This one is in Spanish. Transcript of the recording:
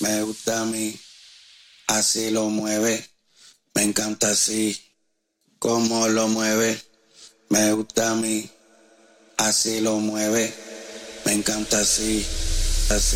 me gusta a mí, así lo mueve, me encanta así, como lo mueve, me gusta a mí, así lo mueve, me encanta así, así.